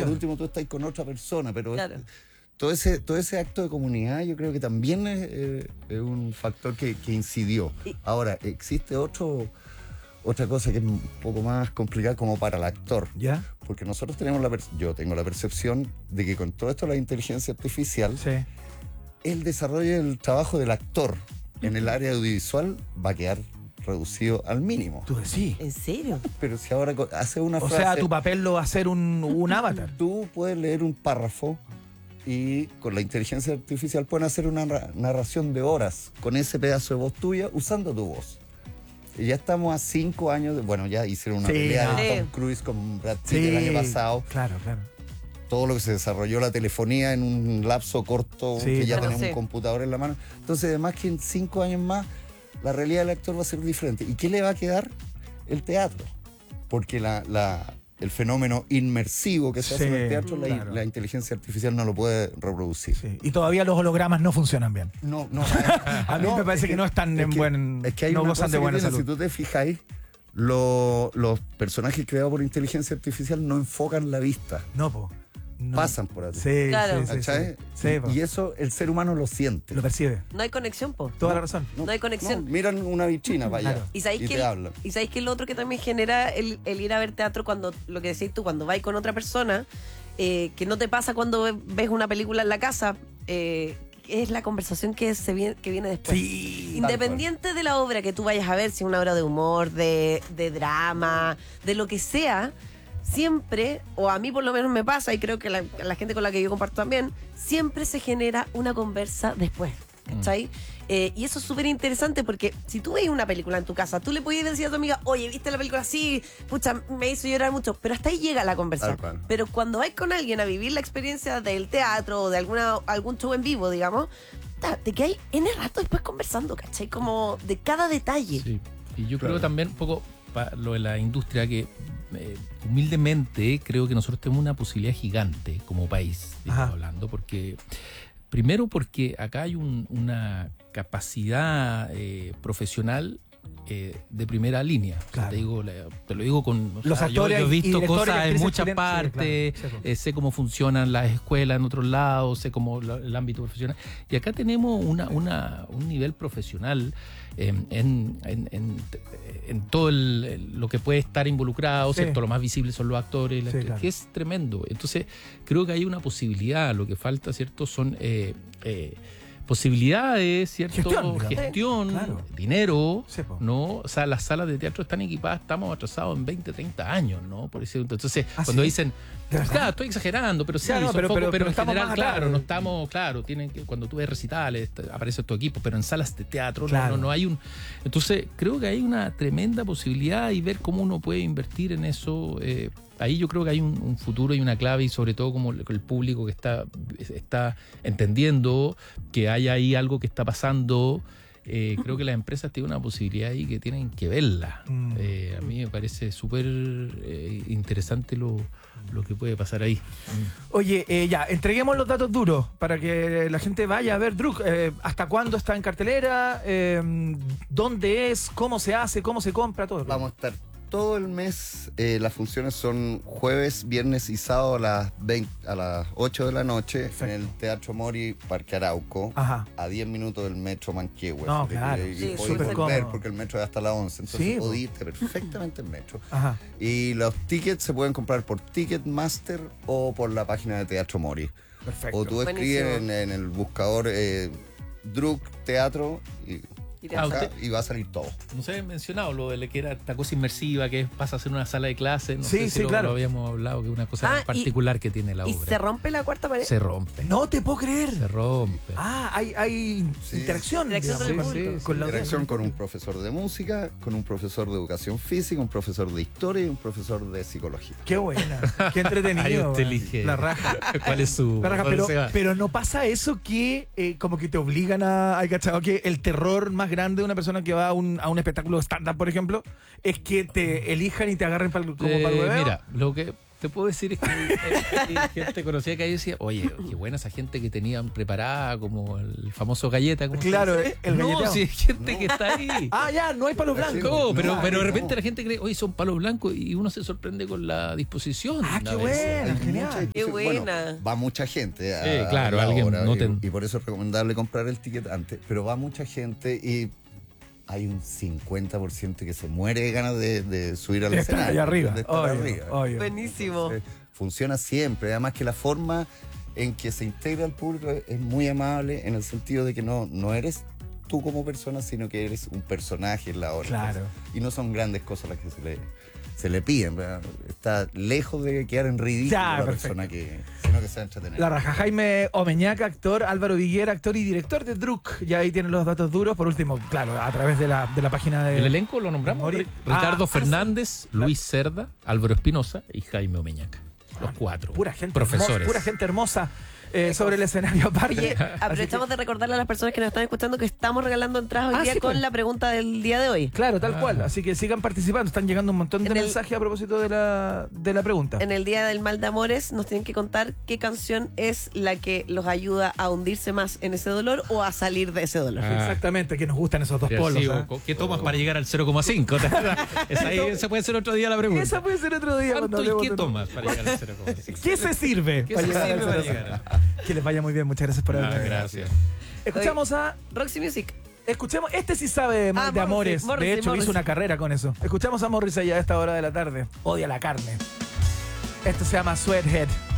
por último tú estás con otra persona, pero Claro. todo ese acto de comunidad yo creo que también es un factor que incidió. Ahora, existe otra cosa que es un poco más complicada como para el actor. ¿Ya? Porque nosotros yo tengo la percepción de que con todo esto de la inteligencia artificial, Sí. el desarrollo del trabajo del actor en el área audiovisual va a quedar reducido al mínimo. Tú decís. ¿En serio? Pero si ahora hace una O frase... sea, tu papel lo va a hacer un avatar. Tú puedes leer un párrafo y con la inteligencia artificial pueden hacer una narración de horas con ese pedazo de voz tuya usando tu voz. Y ya estamos a 5 años bueno, ya hicieron una Sí, pelea no. de Tom Cruise con Brad Pitt el año pasado. Claro, claro. Todo lo que se desarrolló la telefonía en un lapso corto, Sí, que ya claro, tenemos sí. un computador en la mano. Entonces, además que en 5 años más, la realidad del actor va a ser diferente. ¿Y qué le va a quedar? El teatro. Porque el fenómeno inmersivo que se hace en el teatro, claro. la inteligencia artificial no lo puede reproducir. Sí. Y todavía los hologramas no funcionan bien. No. A mí me parece que no están en buen... Es que hay no una gozan cosa de que buena tiene, salud. si tú te fijáis, los personajes creados por inteligencia artificial no enfocan la vista, No, po. No. pasan por ahí. Sí, Claro. sí, sí, ¿Cachai? sí. Sí, po. Y eso el ser humano lo siente. Lo percibe. No hay conexión, po. Toda la razón. No hay conexión. Miran una vitrina para allá Claro. Y sabéis te que hablan. el otro que también genera el ir a ver teatro cuando, lo que decís tú, cuando vais con otra persona, que no te pasa cuando ves una película en la casa, es la conversación que viene después. Sí. Independiente de la obra que tú vayas a ver, si es una obra de humor, de drama, de lo que sea, siempre, o a mí por lo menos me pasa, y creo que la gente con la que yo comparto también, siempre se genera una conversa después, ¿cachai? Y eso es súper interesante porque si tú ves una película en tu casa, tú le podías decir a tu amiga, oye, ¿viste la película así? Pucha, me hizo llorar mucho, pero hasta ahí llega la conversación. Tal cual. Pero cuando vais con alguien a vivir la experiencia del teatro o de algún show en vivo, digamos, te quedáis en el rato después conversando, ¿cachai? Como de cada detalle. Sí. Y yo Claro. creo también un poco para lo de la industria que humildemente creo que nosotros tenemos una posibilidad gigante como país, Ajá. hablando, porque primero porque acá hay una capacidad profesional de primera línea. Claro. Te lo digo con... Los yo actores he y visto directores y cosas en actrices muchas chilenos, sí, partes, claro, sí, sé cómo funcionan las escuelas en otros lados, sé cómo el ámbito profesional. Y acá tenemos un nivel profesional en todo lo que puede estar involucrado, Sí. ¿cierto? Lo más visible son los actores, Sí, claro. que es tremendo. Entonces, creo que hay una posibilidad, lo que falta, ¿cierto? Son posibilidades, ¿cierto? Gestión, digamos. Gestión, Claro. dinero, Sí, po. ¿no? O sea, las salas de teatro están equipadas, estamos atrasados en 20, 30 años, ¿no? Por eso, entonces, ¿Ah, cuando sí? dicen, ¿De verdad? claro, estoy exagerando, pero sí, Ya, no, son pero pocos, pero en estamos general, más atrás. claro, no estamos, claro, tienen que, cuando tú ves recitales, aparece tu equipo, pero en salas de teatro Claro. no hay un... Entonces, creo que hay una tremenda posibilidad y ver cómo uno puede invertir en eso. Ahí yo creo que hay un futuro y una clave, y sobre todo como el público que está entendiendo que hay ahí algo que está pasando. Creo que las empresas tienen una posibilidad ahí que tienen que verla. A mí me parece súper interesante lo que puede pasar ahí. Oye, ya, entreguemos los datos duros para que la gente vaya a ver Druk. ¿Hasta cuándo está en cartelera? ¿Dónde es? ¿Cómo se hace? ¿Cómo se compra? Todo. Vamos a estar todo el mes. Las funciones son jueves, viernes y sábado a las 8 de la noche. Perfecto. En el Teatro Mori, Parque Arauco, Ajá. a 10 minutos del metro Manquehue. No, claro. Y Sí, podéis súper volver cómodo. porque el metro es hasta las 11. Entonces Sí, po. podéis irte perfectamente en metro. Ajá. Y los tickets se pueden comprar por Ticketmaster o por la página de Teatro Mori. Perfecto. O tú escribes Buenísimo. en el buscador Druk Teatro y Ah, y va a salir todo. No se había mencionado lo de que era esta cosa inmersiva que pasa a ser una sala de clase. No Sí, sé si sí, claro. lo habíamos hablado, que es una cosa Ah, particular que tiene la ¿Y obra. se rompe la cuarta pared? Se rompe. No te puedo creer. Se rompe. Ah, hay Sí. interacción. Interacción con el digamos, público. con la Interacción audiencia. con un profesor de música, con un profesor de educación física, un profesor de historia y un profesor de psicología. Qué buena. Qué entretenido. Ahí usted weón. elige. La raja. ¿Cuál es su...? La raja, dónde se va? pero no pasa eso que como que te obligan a ¿cachai? Que el terror más grande de una persona que va a un espectáculo stand-up, por ejemplo, es que te elijan y te agarren como para el hueveo. Mira, lo que te puedo decir es que hay gente conocida que ahí decía, oye, qué buena esa gente que tenían preparada como el famoso galleta. ¿Cómo Claro, se dice? el no, galleteo. si hay gente que está ahí. Ah, ya, no hay palos blancos. No, pero de no. repente la gente cree, oye, son palos blancos y uno se sorprende con la disposición. Ah, a qué veces. buena, Hay genial. mucha- Qué bueno, buena. va mucha gente a, Sí, claro, a la alguien hora, noten. y por eso es recomendable comprar el ticket antes, pero va mucha gente y hay un 50% que se muere de ganas de subir al De estar escenario. allá arriba. de estar Obvio, arriba. obvio. Buenísimo. Funciona siempre, además que la forma en que se integra el público es muy amable en el sentido de que no eres tú como persona, sino que eres un personaje en la obra. Claro. Y no son grandes cosas las que se le piden, ¿verdad? Está lejos de quedar en ridículo Ya, la perfecto. persona sino que se va a entretener. La raja Jaime Omeñaca, actor, Álvaro Viguera, actor y director de Druk. Ya ahí tienen los datos duros. Por último, claro, a través de la página de... El elenco lo nombramos. Mori- Ricardo Ah, Fernández, Luis Cerda, Álvaro Espinosa y Jaime Omeñaca. Los cuatro. Pura gente profesores. hermosa, pura gente hermosa sobre el escenario aparte. Oye, Así aprovechamos de recordarle a las personas que nos están escuchando que estamos regalando entradas hoy Ah, día sí, con pues. la pregunta del día de hoy. Claro, tal cual. Así que sigan participando. Están llegando un montón de En el- mensajes a propósito de la pregunta. En el Día del Mal de Amores nos tienen que contar qué canción es la que los ayuda a hundirse más en ese dolor o a salir de ese dolor. Ah. Exactamente, que nos gustan esos dos Sí, polos. sí, ¿ah? ¿qué tomas para llegar al 0,5? Ese puede ser otro día la pregunta. Esa puede ser otro día. cuando ¿Cuánto y hablemos qué de- tomas para llegar al 0,5? ¿Qué se sirve? ¿Qué para se llegar sirve al para 0,5? llegar? Que les vaya muy bien. Muchas gracias por haberme venido. Gracias. Escuchamos a... Roxy Music. Escuchemos, este sí sabe de Morrissey, amores. Morrissey, de hecho, Morrissey. hizo una carrera con eso. Escuchamos a Morrissey a esta hora de la tarde. Odia la carne. Esto se llama Sweathead.